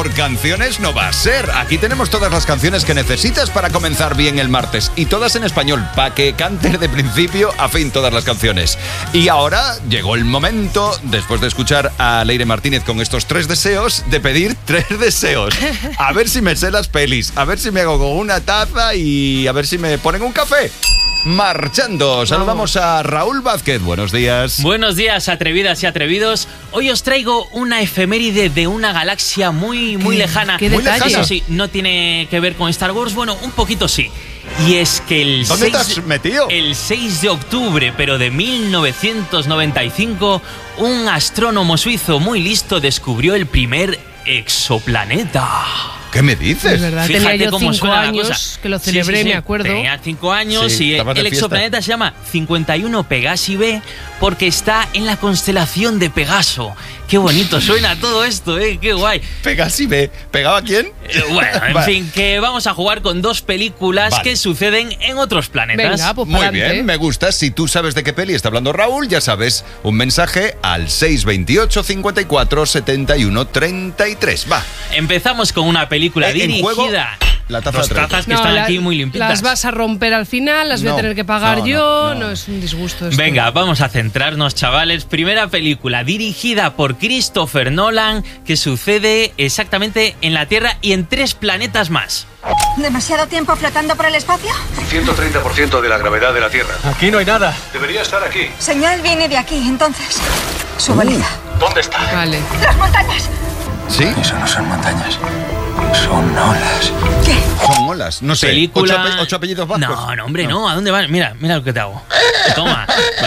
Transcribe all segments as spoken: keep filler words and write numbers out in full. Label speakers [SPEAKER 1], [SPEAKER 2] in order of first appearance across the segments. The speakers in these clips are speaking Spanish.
[SPEAKER 1] por canciones no va a ser. Aquí tenemos todas las canciones que necesitas para comenzar bien el martes. Y todas en español, para que cantes de principio a fin todas las canciones. Y ahora llegó el momento, después de escuchar a Leire Martínez con estos tres deseos, de pedir tres deseos. A ver si me sé las pelis, a ver si me hago con una taza y a ver si me ponen un café. Marchando, saludamos a Raúl Vázquez, buenos días.
[SPEAKER 2] Buenos días, atrevidas y atrevidos. Hoy os traigo una efeméride de una galaxia muy, muy
[SPEAKER 3] ¿Qué,
[SPEAKER 2] lejana.
[SPEAKER 3] qué detalle?
[SPEAKER 2] Eso sí, no tiene que ver con Star Wars, bueno, un poquito sí. Y es que el
[SPEAKER 1] ¿Dónde
[SPEAKER 2] seis,
[SPEAKER 1] te has metido?
[SPEAKER 2] el seis de octubre, pero de mil novecientos noventa y cinco, un astrónomo suizo muy listo descubrió el primer exoplaneta.
[SPEAKER 1] ¿Qué me dices?
[SPEAKER 3] Es verdad,
[SPEAKER 2] Fíjate
[SPEAKER 3] tenía yo
[SPEAKER 2] cómo
[SPEAKER 3] cinco
[SPEAKER 2] suena la
[SPEAKER 3] años
[SPEAKER 2] cosa.
[SPEAKER 3] que lo celebré,
[SPEAKER 2] Sí, sí, sí.
[SPEAKER 3] me acuerdo.
[SPEAKER 2] Tenía cinco años
[SPEAKER 1] Sí,
[SPEAKER 2] y
[SPEAKER 1] estabas de
[SPEAKER 2] el
[SPEAKER 1] fiesta.
[SPEAKER 2] exoplaneta se llama cincuenta y uno Pegasi B porque está en la constelación de Pegaso. Qué bonito suena todo esto, ¿eh? Qué guay.
[SPEAKER 1] Pegasi B. ¿Pegaba a quién?
[SPEAKER 2] Eh, Bueno, en
[SPEAKER 1] Vale.
[SPEAKER 2] fin, que vamos a jugar con dos películas
[SPEAKER 1] Vale.
[SPEAKER 2] que suceden en otros planetas.
[SPEAKER 3] Venga, pues
[SPEAKER 1] Muy
[SPEAKER 3] pa'lante.
[SPEAKER 1] bien, me gusta. Si tú sabes de qué peli está hablando Raúl, ya sabes, un mensaje al seis veintiocho, cincuenta y cuatro, setenta y uno, treinta y tres. Va.
[SPEAKER 2] Empezamos con una película
[SPEAKER 1] Eh, en
[SPEAKER 2] dirigida.
[SPEAKER 1] juego, la taza
[SPEAKER 2] Dos
[SPEAKER 1] de tres.
[SPEAKER 2] tazas que
[SPEAKER 3] No,
[SPEAKER 2] están
[SPEAKER 3] la-
[SPEAKER 2] aquí muy limpitas.
[SPEAKER 3] Las vas a romper al final, las voy
[SPEAKER 1] No,
[SPEAKER 3] a tener que pagar
[SPEAKER 1] no,
[SPEAKER 3] yo.
[SPEAKER 1] no,
[SPEAKER 3] No,
[SPEAKER 1] no.
[SPEAKER 3] es un disgusto esto.
[SPEAKER 2] Venga, vamos a centrarnos, chavales. Primera película dirigida por Christopher Nolan que sucede exactamente en la Tierra y en tres planetas más.
[SPEAKER 4] ¿Demasiado tiempo flotando por el espacio?
[SPEAKER 5] ciento treinta por ciento de la gravedad de la Tierra.
[SPEAKER 6] Aquí no hay nada.
[SPEAKER 5] Debería estar aquí.
[SPEAKER 4] Señal viene de aquí, entonces. Su valida.
[SPEAKER 5] ¿Dónde está?
[SPEAKER 3] Vale.
[SPEAKER 4] ¡Las montañas!
[SPEAKER 1] ¿Sí?
[SPEAKER 5] Eso no son montañas. Son olas.
[SPEAKER 4] ¿Qué?
[SPEAKER 1] Son olas. No sé.
[SPEAKER 2] Película...
[SPEAKER 1] ¿Ocho, ape- ocho apellidos vascos?
[SPEAKER 2] No, no, hombre, no. ¿A dónde van? Mira, mira lo que te hago. Toma.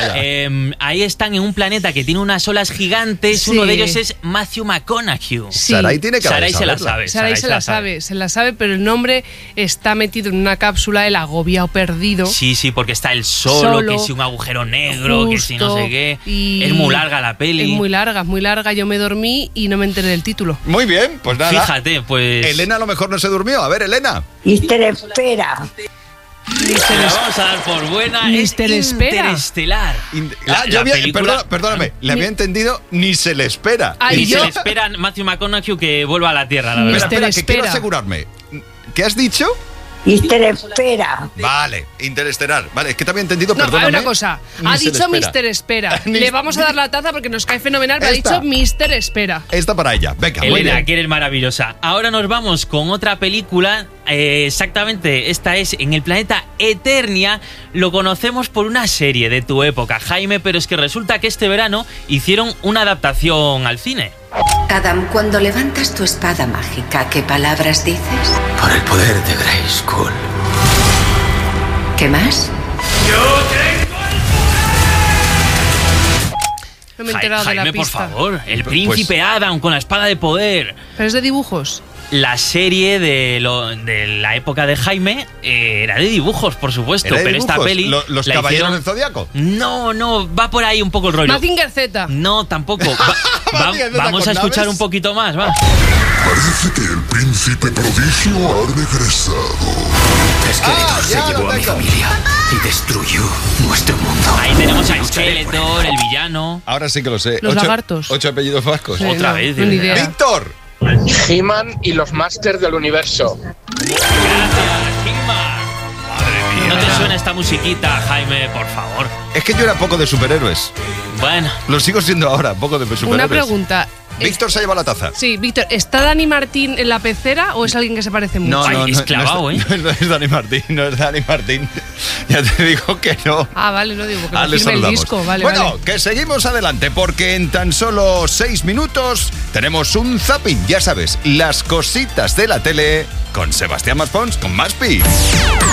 [SPEAKER 2] Eh, ahí están en un planeta que tiene unas olas gigantes.
[SPEAKER 3] Sí.
[SPEAKER 2] Uno de ellos es Matthew McConaughey.
[SPEAKER 3] Sí.
[SPEAKER 1] Sarai tiene que
[SPEAKER 2] Sarai se la
[SPEAKER 1] saberla.
[SPEAKER 2] sabe.
[SPEAKER 3] Sarai se la sabe, se la sabe, pero el nombre está metido en una cápsula, el agobiado perdido.
[SPEAKER 2] Sí, sí, porque está el solo,
[SPEAKER 3] Solo,
[SPEAKER 2] que si un agujero negro, que si no
[SPEAKER 3] justo,
[SPEAKER 2] sé qué.
[SPEAKER 3] y
[SPEAKER 2] Es muy larga la peli.
[SPEAKER 3] Es muy larga, es muy larga. Yo me dormí y no me enteré del título.
[SPEAKER 1] Muy bien, pues nada.
[SPEAKER 2] Fíjate, pues...
[SPEAKER 1] Elena a lo mejor no se durmió. A ver, Elena.
[SPEAKER 7] Mister Espera.
[SPEAKER 3] Mister
[SPEAKER 2] La
[SPEAKER 3] Es-
[SPEAKER 2] vamos a dar por buena.
[SPEAKER 3] Mister
[SPEAKER 2] es
[SPEAKER 3] Espera.
[SPEAKER 2] Interestelar.
[SPEAKER 1] In-
[SPEAKER 2] La-
[SPEAKER 1] Ah, yo
[SPEAKER 2] la
[SPEAKER 1] había-
[SPEAKER 2] película-
[SPEAKER 1] perdona- perdóname, le había entendido ni se le espera.
[SPEAKER 3] Ah,
[SPEAKER 2] Y
[SPEAKER 3] ¿y
[SPEAKER 2] se
[SPEAKER 3] yo?
[SPEAKER 2] le espera a Matthew McConaughey que vuelva a la Tierra, la
[SPEAKER 3] Mister
[SPEAKER 2] verdad.
[SPEAKER 1] Espera, espera, que quiero
[SPEAKER 3] Espera.
[SPEAKER 1] asegurarme. ¿Qué has dicho?
[SPEAKER 7] Mister Espera.
[SPEAKER 1] Vale, interestelar. Vale, es que te había entendido,
[SPEAKER 3] No, a
[SPEAKER 1] perdóname.
[SPEAKER 3] ver una cosa.
[SPEAKER 1] Ni
[SPEAKER 3] Ha
[SPEAKER 1] se le
[SPEAKER 3] dicho
[SPEAKER 1] espera.
[SPEAKER 3] Mister Espera.
[SPEAKER 1] Ni-
[SPEAKER 3] Le vamos a dar la taza porque nos cae fenomenal. Me ha
[SPEAKER 1] Esta.
[SPEAKER 3] dicho Mister Espera.
[SPEAKER 1] Esta para ella. Venga, muy
[SPEAKER 2] Elena,
[SPEAKER 1] bien.
[SPEAKER 2] que eres maravillosa. Ahora nos vamos con otra película. eh, exactamente, esta es en el planeta Eternia. Lo conocemos por una serie de tu época, Jaime, pero es que resulta que este verano hicieron una adaptación al cine.
[SPEAKER 8] Adam, cuando levantas tu espada mágica, ¿qué palabras dices?
[SPEAKER 5] Por el poder de Grayskull.
[SPEAKER 8] ¿Qué más?
[SPEAKER 3] No me he
[SPEAKER 2] Ja-
[SPEAKER 3] enterado de
[SPEAKER 2] Jaime,
[SPEAKER 3] la
[SPEAKER 2] por
[SPEAKER 3] pista.
[SPEAKER 2] favor, el
[SPEAKER 1] Pues-
[SPEAKER 2] príncipe Adam con la espada de poder.
[SPEAKER 3] Pero es de dibujos.
[SPEAKER 2] La serie de, lo- de la época de Jaime eh, era de dibujos, por supuesto,
[SPEAKER 1] ¿Era de
[SPEAKER 2] pero esta
[SPEAKER 1] dibujos?
[SPEAKER 2] peli.
[SPEAKER 1] ¿Lo- ¿Los
[SPEAKER 2] la
[SPEAKER 1] caballeros
[SPEAKER 2] hicieron-
[SPEAKER 1] del Zodiaco?
[SPEAKER 2] No, no, va por ahí un poco el rollo.
[SPEAKER 3] Mazinger Z.
[SPEAKER 2] No, tampoco. Va- va-
[SPEAKER 1] Mazinger Z
[SPEAKER 2] vamos
[SPEAKER 1] con
[SPEAKER 2] a escuchar
[SPEAKER 1] naves.
[SPEAKER 2] un poquito más, va.
[SPEAKER 9] Parece que el príncipe prodigio ha regresado.
[SPEAKER 5] Skeletor
[SPEAKER 1] Ah,
[SPEAKER 5] se
[SPEAKER 1] ya,
[SPEAKER 5] llevó
[SPEAKER 1] lo
[SPEAKER 5] a mi
[SPEAKER 1] tengo.
[SPEAKER 5] familia y destruyó nuestro mundo.
[SPEAKER 2] Ahí tenemos a
[SPEAKER 5] Lucharé por
[SPEAKER 2] Skeletor, el villano.
[SPEAKER 1] Ahora sí que lo sé.
[SPEAKER 3] Los
[SPEAKER 1] Ocho-
[SPEAKER 3] lagartos.
[SPEAKER 1] Ocho apellidos vascos.
[SPEAKER 3] Sí,
[SPEAKER 2] Otra
[SPEAKER 3] no,
[SPEAKER 2] vez,
[SPEAKER 3] no,
[SPEAKER 2] de
[SPEAKER 3] ni
[SPEAKER 2] verdad.
[SPEAKER 3] idea.
[SPEAKER 1] Víctor.
[SPEAKER 6] He-Man y los Masters del Universo.
[SPEAKER 2] Gracias, Kimba. Madre mía. No te suena esta musiquita, Jaime, por favor.
[SPEAKER 1] Es que yo era poco de superhéroes.
[SPEAKER 2] Bueno,
[SPEAKER 1] Lo sigo siendo ahora, poco de superhéroes.
[SPEAKER 3] Una pregunta.
[SPEAKER 1] Víctor se ha llevado la taza.
[SPEAKER 3] Sí, Víctor, ¿está Dani Martín en la pecera o es alguien que se parece mucho?
[SPEAKER 1] No,
[SPEAKER 2] Ay,
[SPEAKER 1] no, no,
[SPEAKER 2] es
[SPEAKER 1] no,
[SPEAKER 2] clavado,
[SPEAKER 1] es,
[SPEAKER 2] ¿eh?
[SPEAKER 1] no, es, no es Dani Martín, no es Dani Martín. Ya te digo que no.
[SPEAKER 3] Ah, vale, no digo que
[SPEAKER 1] Ah,
[SPEAKER 3] me
[SPEAKER 1] le
[SPEAKER 3] firme el
[SPEAKER 1] saludamos.
[SPEAKER 3] disco. Vale,
[SPEAKER 1] bueno,
[SPEAKER 3] vale.
[SPEAKER 1] que seguimos adelante porque en tan solo seis minutos tenemos un zapping. Ya sabes, las cositas de la tele con Sebastián Maspons, con Maspi.